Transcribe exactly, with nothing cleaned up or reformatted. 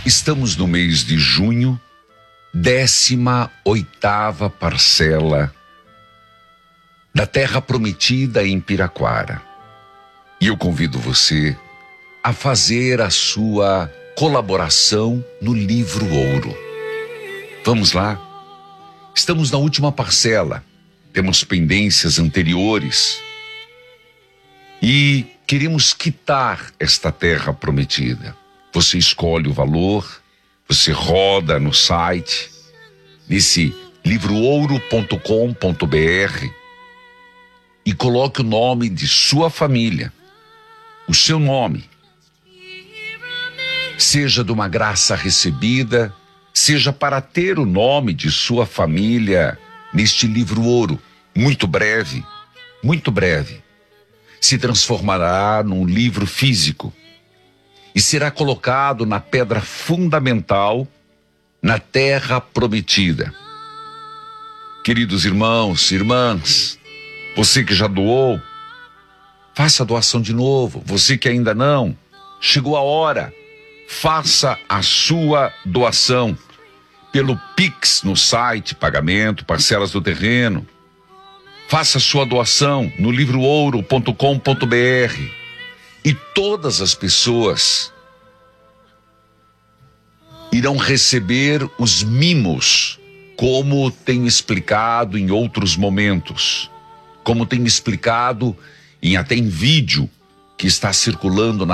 Estamos no mês de junho, décima oitava parcela da Terra Prometida em Piraquara. E eu convido você a fazer a sua colaboração no livro Ouro. Vamos lá? Estamos na última parcela, temos pendências anteriores e queremos quitar esta Terra Prometida. Você escolhe o valor, você roda no site, nesse livro ouro ponto com ponto br e coloque o nome de sua família, o seu nome. Seja de uma graça recebida, seja para ter o nome de sua família neste livro ouro, muito breve, muito breve, se transformará num livro físico e será colocado na pedra fundamental, na Terra Prometida. Queridos irmãos, irmãs, você que já doou, faça a doação de novo. Você que ainda não, chegou a hora, faça a sua doação pelo Pix no site, pagamento, parcelas do terreno. Faça a sua doação no livro ouro ponto com ponto br. E todas as pessoas irão receber os mimos, como tenho explicado em outros momentos, como tenho explicado em, até em vídeo que está circulando na